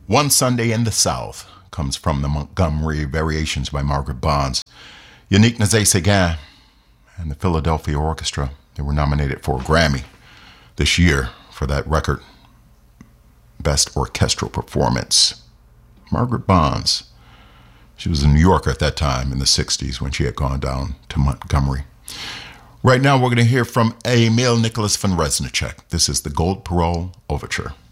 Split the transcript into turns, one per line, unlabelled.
One Sunday in the South comes from the Montgomery Variations by Margaret Bonds. Yannick Nézet-Séguin and the Philadelphia Orchestra, they were nominated for a Grammy this year for that record, Best Orchestral Performance. Margaret Bonds, she was in New York at that time in the 60s when she had gone down to Montgomery. Right now we're going to hear from Emil Nicholas von Reznicek. This is the Gold Parole Overture.